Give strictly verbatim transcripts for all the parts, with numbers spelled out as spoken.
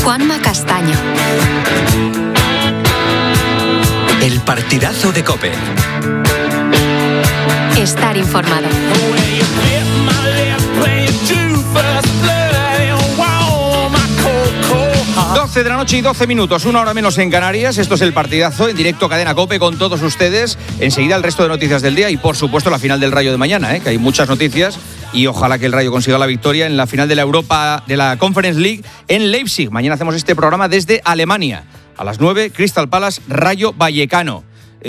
Juanma Castaño. El partidazo de COPE. Estar informado. doce de la noche y doce minutos, una hora menos en Canarias. Esto es el partidazo en directo Cadena COPE con todos ustedes. Enseguida el resto de noticias del día y por supuesto la final del Rayo de mañana, ¿eh? Que hay muchas noticias y ojalá que el Rayo consiga la victoria en la final de la Europa, de la Conference League en Leipzig. Mañana hacemos este programa desde Alemania. A las nueve, Crystal Palace, Rayo Vallecano.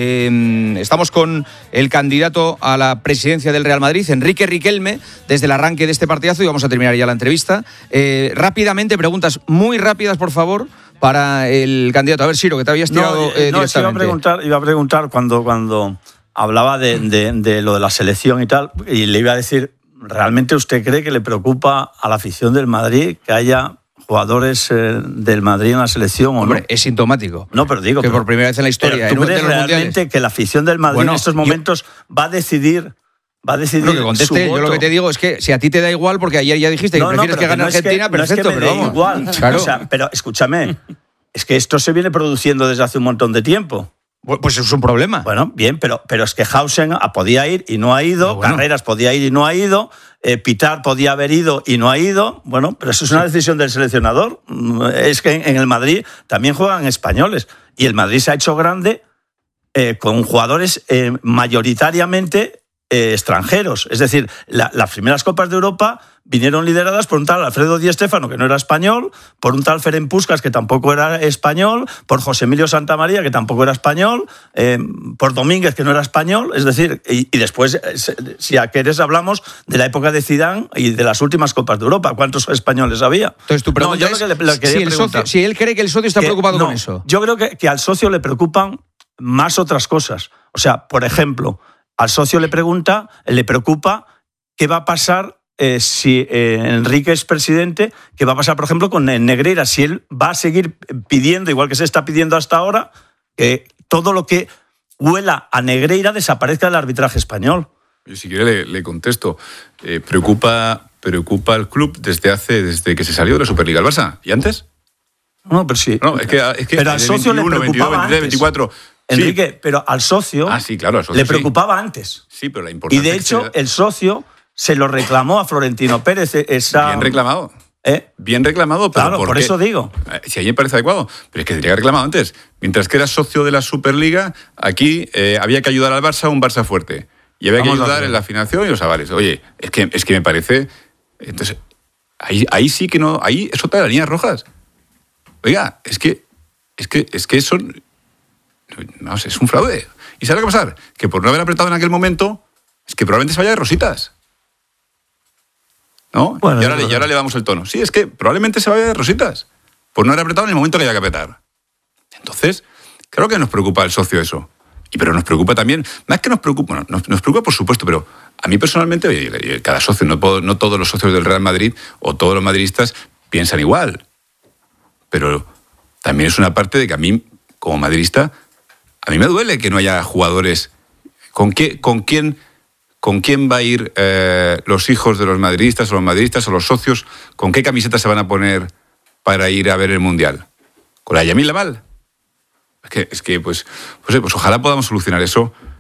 Eh, estamos con el candidato a la presidencia del Real Madrid, Enrique Riquelme, desde el arranque de este partidazo, y vamos a terminar ya la entrevista. Eh, rápidamente, preguntas muy rápidas, por favor, para el candidato. A ver, Siro, que te habías tirado no, eh, no, directamente. Iba a preguntar, iba a preguntar cuando, cuando hablaba de, de, de lo de la selección y tal, y le iba a decir, ¿realmente usted cree que le preocupa a la afición del Madrid que haya jugadores eh, del Madrid en la selección o Hombre, no? es sintomático. No, pero digo que pero, por primera vez en la historia. ¿Tú en crees de los realmente mundiales, que la afición del Madrid bueno, en estos momentos yo, va a decidir va a decidir lo que conteste, su voto? Yo lo que te digo es que si a ti te da igual, porque ayer ya dijiste que no, prefieres no, que gane no Argentina, es que, perfecto, no es que me pero dé vamos. igual. Claro. O sea, pero escúchame, es que esto se viene produciendo desde hace un montón de tiempo. Pues es un problema. Bueno, bien, pero, pero es que Hausen podía ir y no ha ido, no, bueno. Carreras podía ir y no ha ido, eh, Pitar podía haber ido y no ha ido, bueno, pero eso es una decisión del seleccionador. Es que en, en el Madrid también juegan españoles y el Madrid se ha hecho grande eh, con jugadores eh, mayoritariamente eh, extranjeros. Es decir, la, las primeras Copas de Europa vinieron lideradas por un tal Alfredo Di Stéfano, que no era español, por un tal Ferenc Puskás, que tampoco era español, por José Emilio Santamaría, que tampoco era español, eh, por Domínguez, que no era español, es decir, y, y después, si a querés hablamos de la época de Zidane y de las últimas Copas de Europa, ¿cuántos españoles había? Entonces tu pregunta no, es, le, le si, el socio, si él cree que el socio está que, preocupado no, con eso. Yo creo que, que al socio le preocupan más otras cosas. O sea, por ejemplo, al socio le pregunta, le preocupa qué va a pasar Eh, si eh, Enrique es presidente, ¿qué va a pasar, por ejemplo, con Negreira? Si él va a seguir pidiendo, igual que se está pidiendo hasta ahora, que todo lo que huela a Negreira desaparezca del arbitraje español. Yo, si quiere, le, le contesto. Eh, preocupa, preocupa al club desde hace, desde que se salió de la Superliga el Barça. ¿Y antes? No, pero sí. No, es que, es que pero al socio veintiuno, le preocupaba veintidós, veintitrés, veinticuatro. Enrique, sí. Pero al socio, ah, sí, claro, al socio le preocupaba sí. antes. Sí, pero la importancia. Y de hecho, se... el socio se lo reclamó a Florentino Pérez. Esa... Bien reclamado. ¿Eh? Bien reclamado, pero claro, ¿por, por qué? eso digo. Si a mí me parece adecuado, pero es que tendría que haber reclamado antes. Mientras que era socio de la Superliga, aquí eh, había que ayudar al Barça, un Barça fuerte. Y había Vamos que ayudar en la financiación y los avales. Oye, es que, es que me parece... Entonces, ahí, ahí sí que no... Ahí es otra de las líneas rojas. Oiga, es que... Es que, es que eso... No sé, es un fraude. ¿Y sabe lo que va a pasar? Que por no haber apretado en aquel momento, es que probablemente se vaya de rositas. ¿No? Bueno, y, ahora, bueno. y ahora le damos el tono. Sí, es que probablemente se vaya de rositas por no haber apretado en el momento que haya que apretar. Entonces, creo que nos preocupa el socio eso. Y pero nos preocupa también, más que nos preocupa, bueno, nos, nos preocupa por supuesto, pero a mí personalmente, oye, cada socio, no, puedo, no todos los socios del Real Madrid o todos los madridistas piensan igual. Pero también es una parte de que a mí, como madridista, a mí me duele que no haya jugadores. ¿Con, qué, con quién... ¿Con quién va a ir eh, los hijos de los madridistas o los madridistas o los socios? ¿Con qué camiseta se van a poner para ir a ver el Mundial? ¿Con la Yamil Lamal? Es que, es que pues, pues, pues ojalá podamos solucionar eso